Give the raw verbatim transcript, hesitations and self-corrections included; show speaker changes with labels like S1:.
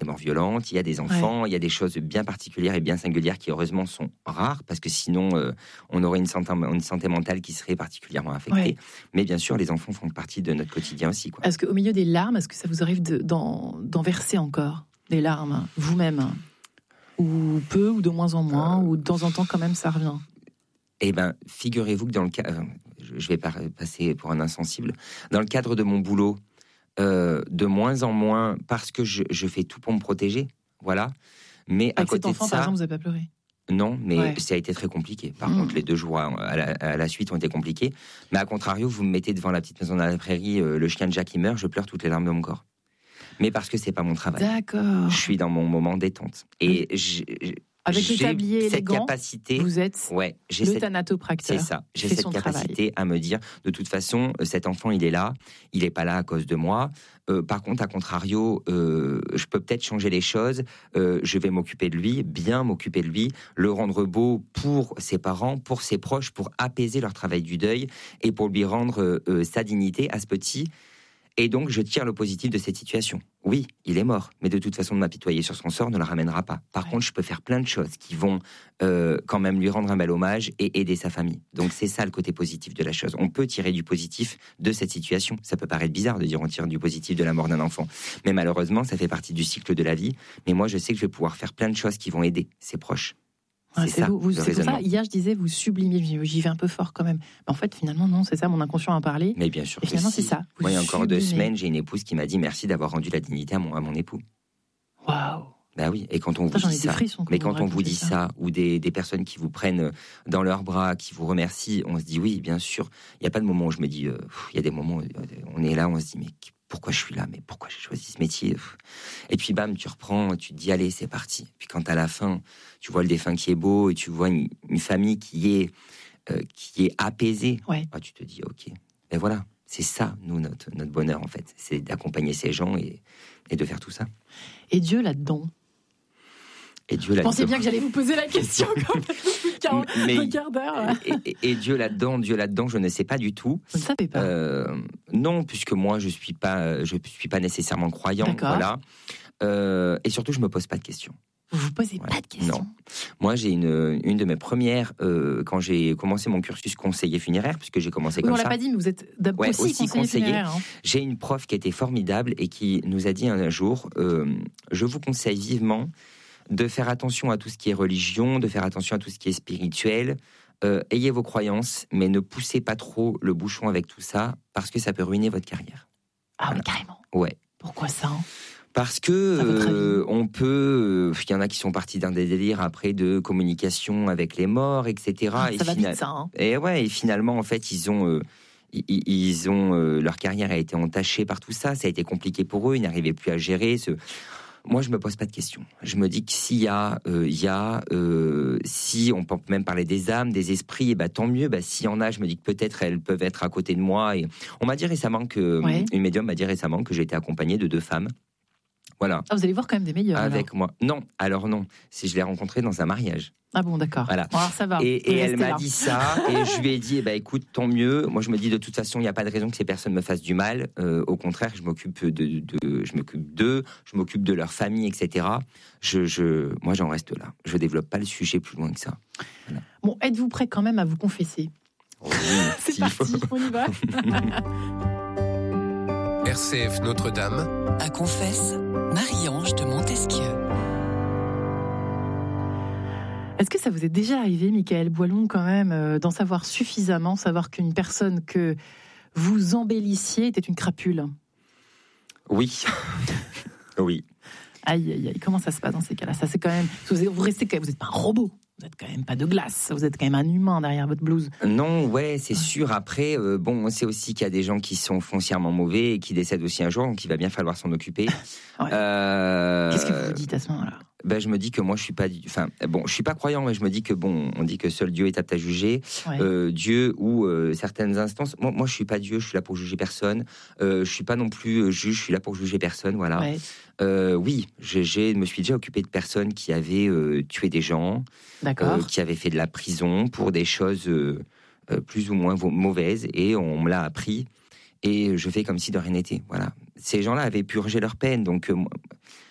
S1: mort violente, il y a des enfants, ouais. il y a des choses bien particulières et bien singulières qui heureusement sont rares, parce que sinon euh, on aurait une santé, une santé mentale qui serait particulièrement affectée. Ouais. Mais bien sûr, les enfants font partie de notre quotidien aussi, quoi.
S2: Est-ce qu'au milieu des larmes, est-ce que ça vous arrive de, d'en, d'en verser encore des larmes, vous-même? Ou peu, ou de moins en moins, euh... ou de temps en temps quand même ça revient?
S1: Eh bien, figurez-vous que dans le cadre, je vais passer pour un insensible, dans le cadre de mon boulot, euh, de moins en moins, parce que je, je fais tout pour me protéger, voilà. Mais
S2: Avec
S1: à côté
S2: cet enfant,
S1: de ça,
S2: par exemple, vous n'avez pas pleuré?
S1: Non, mais
S2: ouais.
S1: ça a été très compliqué. Par mmh. contre, les deux jours à la, à la suite ont été compliqués. Mais à contrario, vous me mettez devant la petite maison dans la prairie, euh, le chien de Jack qui meurt, je pleure toutes les larmes de mon corps. Mais parce que c'est pas mon travail.
S2: D'accord.
S1: Je suis dans mon moment détente. Et j'ai,
S2: avec le tablier
S1: cette
S2: élégant,
S1: capacité,
S2: vous êtes
S1: ouais, j'ai
S2: le
S1: cette,
S2: thanatopracteur.
S1: C'est ça. J'ai cette capacité travail. à me dire, de toute façon, cet enfant, il est là. Il est pas là à cause de moi. Euh, par contre, à contrario, euh, je peux peut-être changer les choses. Euh, je vais m'occuper de lui, bien m'occuper de lui, le rendre beau pour ses parents, pour ses proches, pour apaiser leur travail du deuil et pour lui rendre euh, sa dignité à ce petit. Et donc, je tire le positif de cette situation. Oui, il est mort, mais de toute façon, de m'apitoyer sur son sort ne le ramènera pas. Par ouais. contre, je peux faire plein de choses qui vont euh, quand même lui rendre un bel hommage et aider sa famille. Donc, c'est ça le côté positif de la chose. On peut tirer du positif de cette situation. Ça peut paraître bizarre de dire on tire du positif de la mort d'un enfant. Mais malheureusement, ça fait partie du cycle de la vie. Mais moi, je sais que je vais pouvoir faire plein de choses qui vont aider ses proches.
S2: C'est, c'est, ça, vous, vous, c'est pour ça, hier je disais, vous sublimiez, j'y vais un peu fort quand même. Mais en fait, finalement, non, c'est ça, mon inconscient a parlé.
S1: Mais bien sûr.
S2: Et finalement,
S1: si.
S2: c'est ça.
S1: Moi, il y a encore sublimez. deux semaines, j'ai une épouse qui m'a dit merci d'avoir rendu la dignité à mon, à mon époux.
S2: Waouh!
S1: Ben oui, et quand on vous
S2: ça,
S1: dit ça,
S2: frissons,
S1: mais quand on vous dit
S2: ça,
S1: ça, ou des, des personnes qui vous prennent dans leurs bras, qui vous remercient, on se dit oui, bien sûr. Il n'y a pas de moment où je me dis, euh, il y a des moments où on est là, on se dit mais pourquoi je suis là, mais pourquoi j'ai choisi ce métier? Et puis bam, tu reprends, tu te dis allez, c'est parti. Puis quand à la fin, tu vois le défunt qui est beau et tu vois une, une famille qui est euh, qui est apaisée,
S2: ouais.
S1: ah, tu te dis ok. Et voilà, c'est ça, nous notre notre bonheur en fait, c'est d'accompagner ces gens et et de faire tout ça.
S2: Et Dieu là-dedans.
S1: Et Dieu là-dedans.
S2: Je pensais bien que j'allais vous poser la question quand même. Mais, un quart d'heure.
S1: Et, et, et Dieu là-dedans, Dieu là-dedans, je ne sais pas du tout.
S2: Vous ne savez pas.
S1: Euh, non, puisque moi je suis pas, je suis pas nécessairement croyant.
S2: D'accord.
S1: Voilà. Euh, et surtout, je me pose pas de questions.
S2: Vous vous posez ouais. pas de questions.
S1: Non. Moi, j'ai une une de mes premières euh, quand j'ai commencé mon cursus conseiller funéraire, puisque j'ai commencé
S2: oui,
S1: comme
S2: on
S1: ça.
S2: On l'a pas dit, mais vous êtes d'abord ouais, aussi, aussi conseiller, conseiller funéraire. Hein.
S1: J'ai une prof qui était formidable et qui nous a dit un jour euh, je vous conseille vivement de faire attention à tout ce qui est religion, de faire attention à tout ce qui est spirituel. Euh, ayez vos croyances, mais ne poussez pas trop le bouchon avec tout ça, parce que ça peut ruiner votre carrière.
S2: Ah voilà. Oui, carrément.
S1: Ouais.
S2: Pourquoi ça hein
S1: Parce que euh, on peut, il euh, y en a qui sont partis dans des délires après de communication avec les morts, et cetera.
S2: Ah,
S1: et
S2: ça va
S1: fina-
S2: vite, ça. Hein.
S1: Et ouais, et finalement, en fait, ils ont, euh, ils, ils ont, euh, leur carrière a été entachée par tout ça. Ça a été compliqué pour eux. Ils n'arrivaient plus à gérer ce. Moi, je me pose pas de questions. Je me dis que s'il y a, il euh, y a, euh, si on peut même parler des âmes, des esprits, et bah tant mieux. Bah s'il y en a, je me dis que peut-être elles peuvent être à côté de moi. Et on m'a dit récemment que ouais. une médium m'a dit récemment que j'ai été accompagné de deux femmes. Voilà.
S2: Ah, vous allez voir quand même des meilleurs.
S1: Avec
S2: alors.
S1: moi. Non, alors non. Si je l'ai rencontrée dans un mariage.
S2: Ah bon, d'accord.
S1: Voilà.
S2: Bon, alors ça va.
S1: Et, et elle m'a
S2: là.
S1: dit ça, et je lui ai dit, eh ben, écoute, tant mieux. Moi, je me dis, de toute façon, il n'y a pas de raison que ces personnes me fassent du mal. Euh, au contraire, je m'occupe de, de, je m'occupe d'eux, je m'occupe de leur famille, et cetera. Je, je, moi, j'en reste là. Je développe pas le sujet plus loin que ça. Voilà.
S2: Bon, êtes-vous prêt quand même à vous confesser?
S1: Oh, oui,
S2: c'est parti, faut. On y va.
S3: R C F Notre-Dame.
S4: À Confesse, Marie-Ange de Montesquieu.
S2: Est-ce que ça vous est déjà arrivé, Michaël Boilon, quand même, euh, d'en savoir suffisamment, savoir qu'une personne que vous embellissiez était une crapule?
S1: Oui. Oui.
S2: Aïe, aïe, aïe. Comment ça se passe dans ces cas-là? Ça, c'est quand même. Vous restez quand même. Vous n'êtes pas un robot. Vous êtes quand même pas de glace. Vous êtes quand même un humain derrière votre blouse.
S1: Non, ouais, c'est sûr. Après, euh, bon, on sait aussi qu'il y a des gens qui sont foncièrement mauvais et qui décèdent aussi un jour, donc il va bien falloir s'en occuper.
S2: Ouais.
S1: Euh...
S2: Qu'est-ce que vous vous dites à ce moment-là?
S1: Ben, je me dis que moi, je suis pas, enfin, bon, je suis pas croyant, mais je me dis que bon, on dit que seul Dieu est apte à juger.
S2: Ouais.
S1: Euh, Dieu ou euh, certaines instances. Moi, moi, je suis pas Dieu. Je suis là pour juger personne. Euh, je suis pas non plus juge. Je suis là pour juger personne. Voilà.
S2: Ouais.
S1: Euh, oui, je j'ai, me suis déjà occupé de personnes qui avaient euh, tué des gens,
S2: D'accord.
S1: Euh, qui avaient fait de la prison pour des choses euh, euh, plus ou moins mauvaises, et on me l'a appris. Et je fais comme si de rien n'était. Voilà. Ces gens-là avaient purgé leur peine, donc. Euh,